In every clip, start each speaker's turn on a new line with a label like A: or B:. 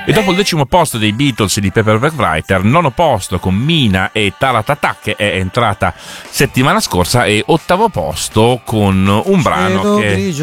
A: E dopo il 10° posto dei Beatles di Paperback Writer, 9° posto con Mina e Taratata, che è entrata settimana scorsa, e 8° posto con un brano che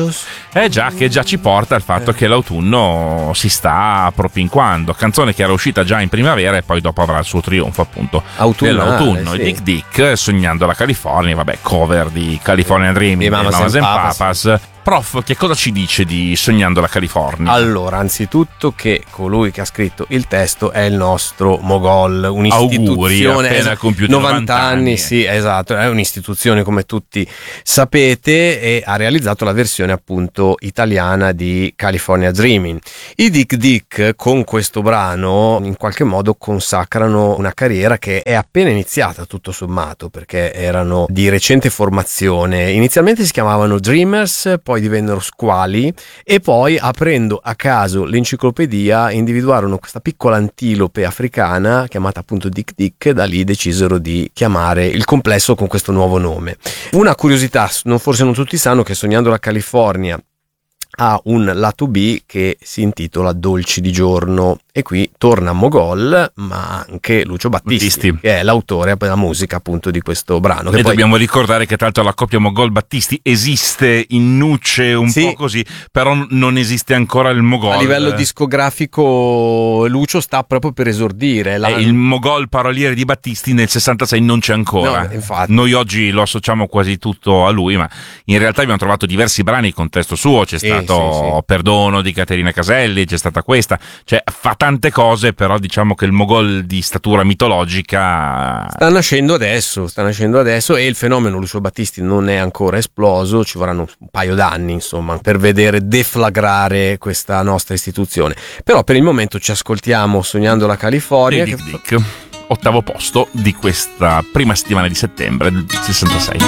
A: già ci porta al fatto che l'autunno si sta propinquando. Canzone che era uscita già in primavera e poi dopo avrà il suo trionfo appunto nell'autunno.
B: Sì.
A: Dick Dick, Sognando la California, vabbè, cover di California Dreaming di Mamas and Papas. Prof, che cosa ci dice di Sognando la California?
B: Allora, anzitutto che colui che ha scritto il testo è il nostro Mogol, un'istituzione.
A: Auguri, appena compiuti 90 anni.
B: Sì, esatto, è un'istituzione come tutti sapete, e ha realizzato la versione appunto italiana di California Dreaming. I Dick Dick con questo brano in qualche modo consacrano una carriera che è appena iniziata tutto sommato, perché erano di recente formazione. Inizialmente si chiamavano Dreamers, poi divennero Squali, e poi, aprendo a caso l'enciclopedia, individuarono questa piccola antilope africana chiamata appunto Dick Dick, e da lì decisero di chiamare il complesso con questo nuovo nome. Una curiosità, forse non tutti sanno che Sognando la California ha un lato B che si intitola Dolci di giorno, e qui torna Mogol ma anche Lucio Battisti, che è l'autore della musica appunto di questo brano.
A: E dobbiamo ricordare che tra l'altro la coppia Mogol-Battisti esiste in nuce un po' così, però non esiste ancora il Mogol.
B: A livello discografico Lucio sta proprio per esordire.
A: Il Mogol paroliere di Battisti nel 66 non c'è ancora.
B: No, infatti.
A: Noi oggi lo associamo quasi tutto a lui, ma in realtà abbiamo trovato diversi brani con testo suo. C'è stato Perdono di Caterina Caselli, c'è stata questa, cioè fa tante cose, però diciamo che il Mogol di statura mitologica
B: sta nascendo adesso, e il fenomeno Lucio Battisti non è ancora esploso. Ci vorranno un paio d'anni insomma per vedere deflagrare questa nostra istituzione, però per il momento ci ascoltiamo Sognando la California,
A: Dick Dick, 8° posto di questa prima settimana di settembre del 66.